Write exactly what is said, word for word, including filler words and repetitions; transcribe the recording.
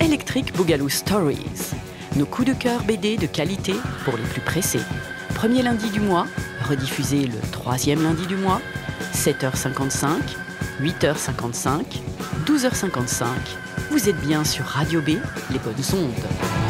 Electric Boogaloo Stories. Nos coups de cœur B D de qualité pour les plus pressés. Premier lundi du mois, rediffusé le troisième lundi du mois, sept heures cinquante-cinq, huit heures cinquante-cinq, douze heures cinquante-cinq. Vous êtes bien sur Radio B, les bonnes ondes.